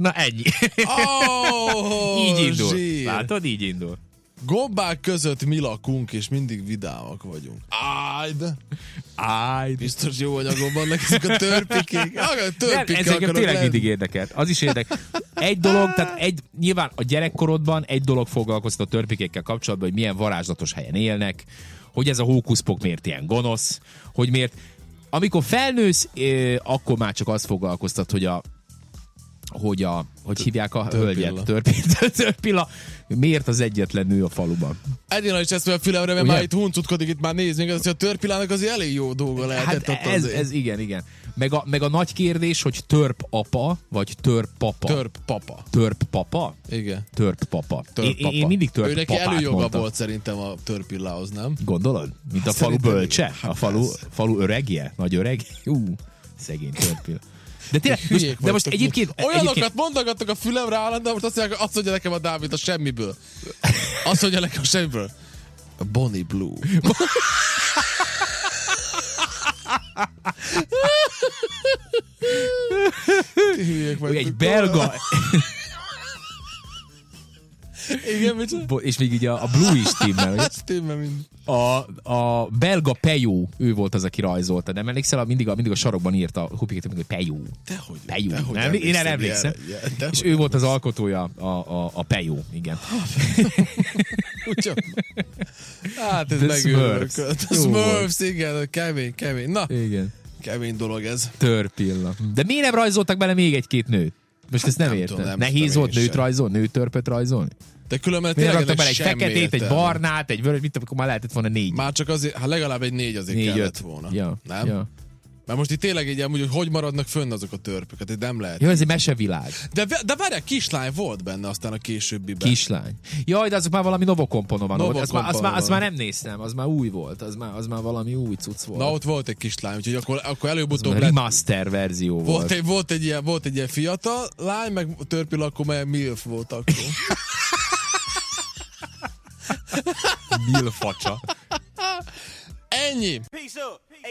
Na ennyi. Így indul. Látod, így indul. Gombák között mi lakunk, és mindig vidámak vagyunk. Ájd. Biztos jó anyagom vannak ezek a törpikék. Ezeket tényleg mindig érdekelt. Az is érdekel. Egy dolog, tehát nyilván a gyerekkorodban egy dolog foglalkoztat a törpikékkel kapcsolatban, hogy milyen varázslatos helyen élnek, hogy ez a hókuszpok miért ilyen gonosz, hogy miért. Amikor felnősz, akkor már csak azt foglalkoztat, hogy hívják a hölgyet? Törpilla. Miért az egyetlen nő a faluban? Egyébként is ezt a fülemre, mert már itt huncutkodik, itt már nézzünk, az, hogy a törpillának azért elég jó dolga lehetett. Hát ez igen. Meg a nagy kérdés, hogy törp apa, vagy törp papa. Törp papa? Igen. Törp papa. Én mindig törp papát mondtam. Őnek előjoga volt szerintem a törpillához, nem? Gondolod? Mint a falu bölcse? A falu öregje? Nagy öreg? Szegény törpilla. De tényleg, most egyébként... Olyanokat mondogattak a fülemre állandóan, most azt mondja nekem a Dávid a semmiből. Azt mondja nekem a semmiből. A Bonnie Blue. Egy belga... Igen, mit? És még így a Blue is stimmel. A belga Pejó, ő volt az, aki rajzolta. Nem emlékszel? Mindig a sarokban írta a Hupiket, hogy Pejó. Pejó. Én erre emlékszem. És ő volt az alkotója, a Pejó, igen. Hát ez megőrök. A Smurfs, igen, kemény. Na, igen. Kemény dolog ez. Törpilla. De miért nem rajzoltak bele még egy-két nőt? Most ezt nem értem. Nehéz volt nőtörpöt rajzolni? De különben tényleg raktak bele egy feketét, egy barnát, egy vörös, mit akkor már lehetett volna 4. Már csak azért, legalább egy 4 azért kellett volna. Ja, nem? Ja. Mert most itt tényleg így amúgy, hogy maradnak fönn azok a törpök, hát nem lehet. Jó, ez egy mesevilág. De várjál, kislány volt benne aztán a későbbiben. Kislány. Jaj, de azok már valami Novokomponova volt. Azt már nem néztem, az már új volt. Az már valami új cucc volt. Na, ott volt egy kislány, úgyhogy akkor előbb-utóbb lett. Remaster verzió volt. Volt egy ilyen fiatal lány, meg törpilla, akkor már MILF volt akkor. Milfacsa. Ennyi!